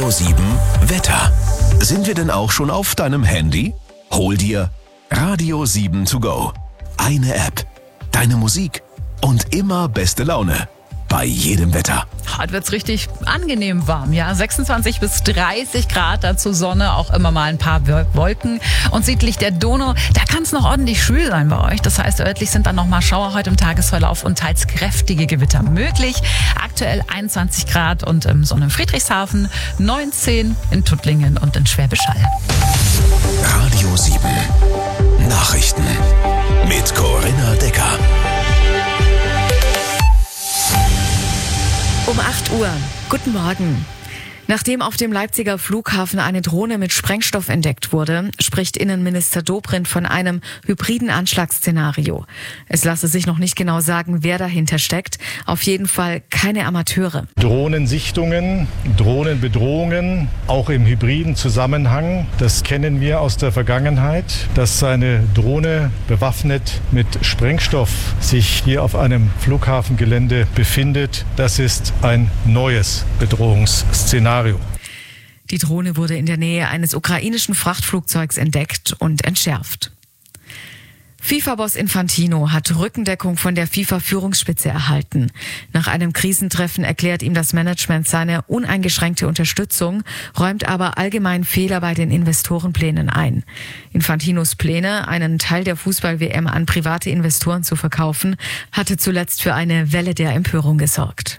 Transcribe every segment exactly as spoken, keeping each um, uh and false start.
Radio sieben Wetter. Sind wir denn auch schon auf deinem Handy? Hol dir Radio sieben to go. Eine App, deine Musik und immer beste Laune. Bei jedem Wetter. Heute wird's richtig angenehm warm, ja. sechsundzwanzig bis dreißig Grad, dazu Sonne, auch immer mal ein paar Wolken. Und südlich der Donau, da kann es noch ordentlich schwül sein bei euch. Das heißt, örtlich sind dann noch mal Schauer heute im Tagesverlauf und teils kräftige Gewitter möglich. Aktuell einundzwanzig Grad und im Sonne Friedrichshafen, neunzehn in Tuttlingen und in Schwäbisch Hall. Radio sieben Nachrichten mit Corinna Decker. Um acht Uhr. Guten Morgen. Nachdem auf dem Leipziger Flughafen eine Drohne mit Sprengstoff entdeckt wurde, spricht Innenminister Dobrindt von einem hybriden Anschlagsszenario. Es lasse sich noch nicht genau sagen, wer dahinter steckt. Auf jeden Fall keine Amateure. Drohnensichtungen, Drohnenbedrohungen, auch im hybriden Zusammenhang, das kennen wir aus der Vergangenheit. Dass eine Drohne bewaffnet mit Sprengstoff sich hier auf einem Flughafengelände befindet, das ist ein neues Bedrohungsszenario. Die Drohne wurde in der Nähe eines ukrainischen Frachtflugzeugs entdeckt und entschärft. FIFA-Boss Infantino hat Rückendeckung von der FIFA-Führungsspitze erhalten. Nach einem Krisentreffen erklärt ihm das Management seine uneingeschränkte Unterstützung, räumt aber allgemein Fehler bei den Investorenplänen ein. Infantinos Pläne, einen Teil der Fußball-W M an private Investoren zu verkaufen, hatte zuletzt für eine Welle der Empörung gesorgt.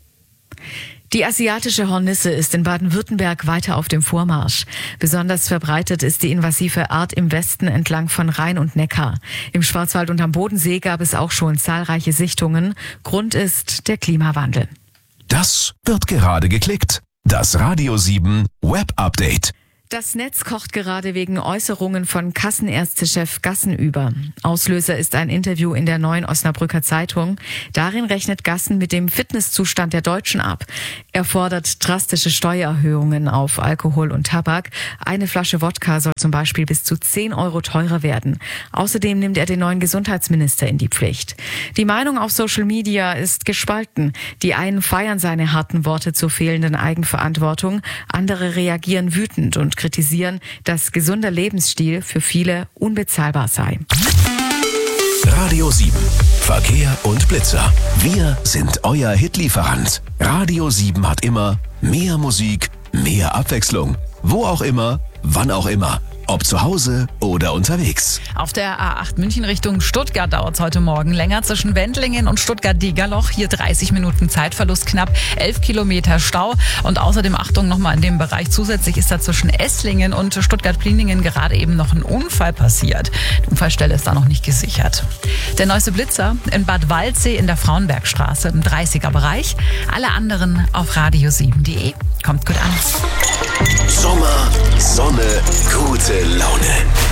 Die asiatische Hornisse ist in Baden-Württemberg weiter auf dem Vormarsch. Besonders verbreitet ist die invasive Art im Westen entlang von Rhein und Neckar. Im Schwarzwald und am Bodensee gab es auch schon zahlreiche Sichtungen. Grund ist der Klimawandel. Das wird gerade geklickt. Das Radio sieben Web Update. Das Netz kocht gerade wegen Äußerungen von Kassenärztechef Gassen über. Auslöser ist ein Interview in der Neuen Osnabrücker Zeitung. Darin rechnet Gassen mit dem Fitnesszustand der Deutschen ab. Er fordert drastische Steuererhöhungen auf Alkohol und Tabak. Eine Flasche Wodka soll zum Beispiel bis zu zehn Euro teurer werden. Außerdem nimmt er den neuen Gesundheitsminister in die Pflicht. Die Meinung auf Social Media ist gespalten. Die einen feiern seine harten Worte zur fehlenden Eigenverantwortung. Andere reagieren wütend und kritisieren, dass gesunder Lebensstil für viele unbezahlbar sei. Radio sieben Verkehr und Blitzer. Wir sind euer Hitlieferant. Radio sieben hat immer mehr Musik, mehr Abwechslung. Wo auch immer, wann auch immer. Ob zu Hause oder unterwegs. Auf der A acht München Richtung Stuttgart dauert es heute Morgen länger. Zwischen Wendlingen und Stuttgart-Degerloch. Hier dreißig Minuten Zeitverlust, knapp elf Kilometer Stau. Und außerdem, Achtung, nochmal in dem Bereich zusätzlich ist da zwischen Esslingen und Stuttgart-Pliningen gerade eben noch ein Unfall passiert. Die Unfallstelle ist da noch nicht gesichert. Der neueste Blitzer in Bad Waldsee in der Frauenbergstraße im dreißiger Bereich. Alle anderen auf radio sieben punkt de. Kommt gut an. Sommer, Sonne, gute Laune.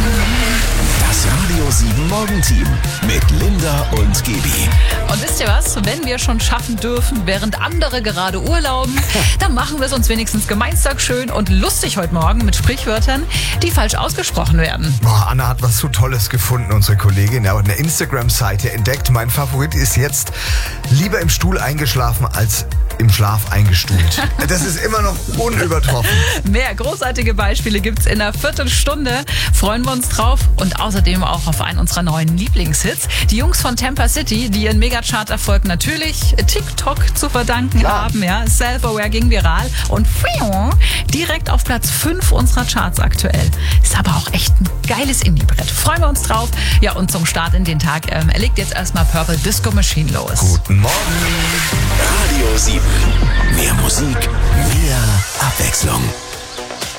Das Radio sieben Morgenteam mit Linda und Gebi. Und wisst ihr was? Wenn wir schon schaffen dürfen, während andere gerade urlauben, dann machen wir es uns wenigstens gemeinsam schön und lustig heute Morgen mit Sprichwörtern, die falsch ausgesprochen werden. Boah, Anna hat was so Tolles gefunden, unsere Kollegin. Ja, eine Instagram-Seite entdeckt. Mein Favorit ist jetzt: lieber im Stuhl eingeschlafen als im Schlaf eingestuhlt. Das ist immer noch unübertroffen. Mehr großartige Beispiele gibt's in einer Viertelstunde. Freuen wir uns drauf und außerdem auch auf einen unserer neuen Lieblingshits. Die Jungs von Tampa City, die ihren Megachart-Erfolg natürlich TikTok zu verdanken Klar. haben. Ja, Self-Aware ging viral und direkt auf Platz fünf unserer Charts aktuell. Ist aber auch echt ein geiles Indie-Brett. Freuen wir uns drauf. Ja, und zum Start in den Tag ähm, er legt jetzt erstmal Purple Disco Machine los. Guten Morgen. Radio sieben. Mehr Musik, mehr Abwechslung.